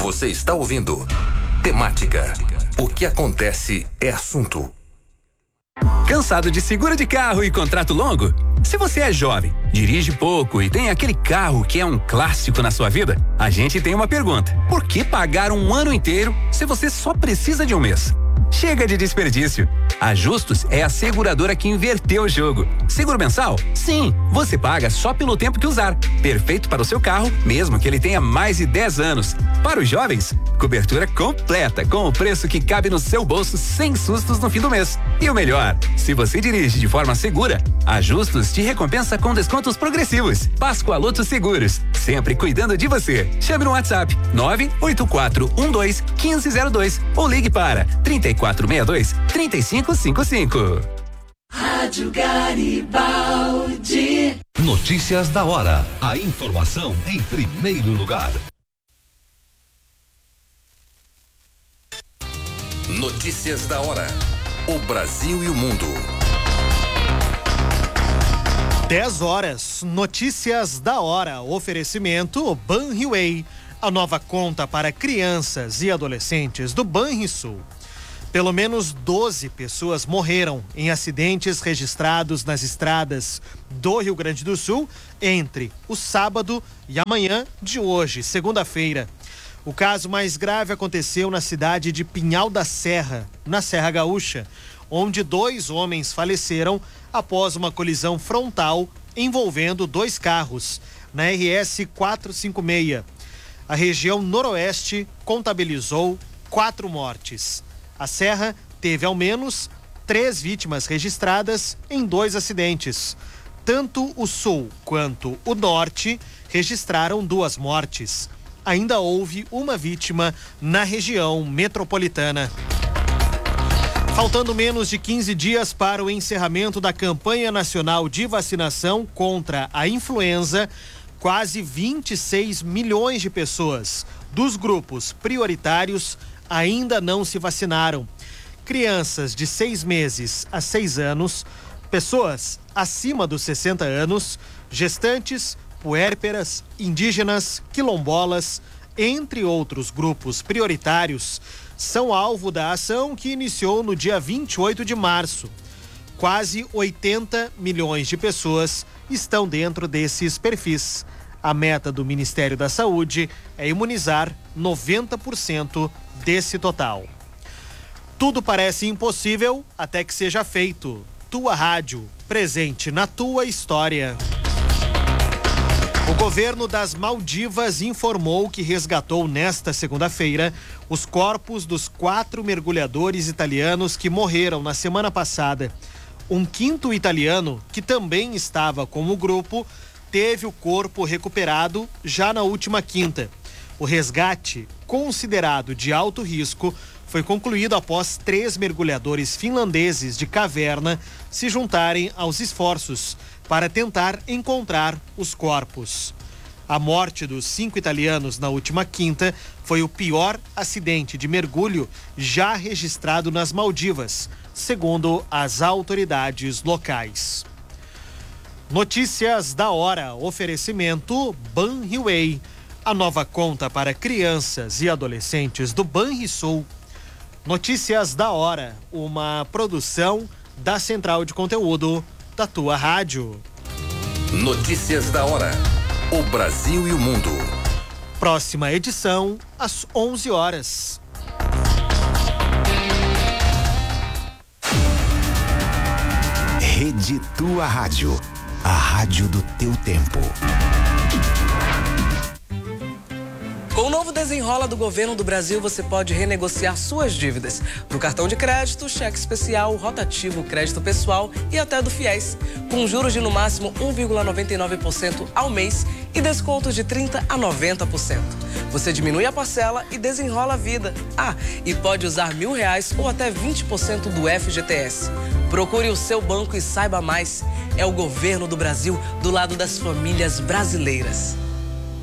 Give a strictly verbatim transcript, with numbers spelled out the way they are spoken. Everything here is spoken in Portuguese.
Você está ouvindo Temática. O que acontece é assunto. Cansado de seguro de carro e contrato longo? Se você é jovem, dirige pouco e tem aquele carro que é um clássico na sua vida, a gente tem uma pergunta. Por que pagar um ano inteiro se você só precisa de um mês? Chega de desperdício. A Justus é a seguradora que inverteu o jogo. Seguro mensal? Sim, você paga só pelo tempo que usar. Perfeito para o seu carro, mesmo que ele tenha mais de dez anos. Para os jovens, cobertura completa com o preço que cabe no seu bolso sem sustos no fim do mês. E o melhor, se você dirige de forma segura, a Justus te recompensa com descontos progressivos. Pascoaloto Seguros, sempre cuidando de você. Chame no WhatsApp nove oito quatro um dois um cinco zero dois ou ligue para trinta e quatro sessenta e dois, trinta e cinco cinquenta e cinco. Rádio Garibaldi. Notícias da hora. A informação em primeiro lugar. Notícias da hora. O Brasil e o mundo. dez horas. Notícias da hora. Oferecimento Banriway. A nova conta para crianças e adolescentes do Banrisul. Pelo menos doze pessoas morreram em acidentes registrados nas estradas do Rio Grande do Sul entre o sábado e a manhã de hoje, segunda-feira. O caso mais grave aconteceu na cidade de Pinhal da Serra, na Serra Gaúcha, onde dois homens faleceram após uma colisão frontal envolvendo dois carros na R S quatrocentos e cinquenta e seis. A região noroeste contabilizou quatro mortes. A Serra teve ao menos três vítimas registradas em dois acidentes. Tanto o sul quanto o norte registraram duas mortes. Ainda houve uma vítima na região metropolitana. Faltando menos de quinze dias para o encerramento da campanha nacional de vacinação contra a influenza, quase vinte e seis milhões de pessoas dos grupos prioritários ainda não se vacinaram. Crianças de seis meses a seis anos, pessoas acima dos sessenta anos, gestantes, puérperas, indígenas, quilombolas, entre outros grupos prioritários, são alvo da ação que iniciou no dia vinte e oito de março. Quase oitenta milhões de pessoas estão dentro desses perfis. A meta do Ministério da Saúde é imunizar noventa por cento desse total. Tudo parece impossível até que seja feito. Tua Rádio, presente na tua história. O governo das Maldivas informou que resgatou nesta segunda-feira os corpos dos quatro mergulhadores italianos que morreram na semana passada. Um quinto italiano, que também estava com o grupo, teve o corpo recuperado já na última quinta. O resgate, considerado de alto risco, foi concluído após três mergulhadores finlandeses de caverna se juntarem aos esforços para tentar encontrar os corpos. A morte dos cinco italianos na última quinta foi o pior acidente de mergulho já registrado nas Maldivas, segundo as autoridades locais. Notícias da hora. Oferecimento Banriway. A nova conta para crianças e adolescentes do Banrisul. Notícias da hora. Uma produção da Central de Conteúdo da tua rádio. Notícias da hora. O Brasil e o mundo. Próxima edição, às onze horas. Rede Tua Rádio. A rádio do teu tempo. Com o novo Desenrola do Governo do Brasil, você pode renegociar suas dívidas do cartão de crédito, cheque especial, rotativo, crédito pessoal e até do FIES, com juros de no máximo um vírgula noventa e nove por cento ao mês e descontos de trinta por cento a noventa por cento. Você diminui a parcela e desenrola a vida. Ah, e pode usar mil reais ou até vinte por cento do F G T S. Procure o seu banco e saiba mais. É o Governo do Brasil do lado das famílias brasileiras.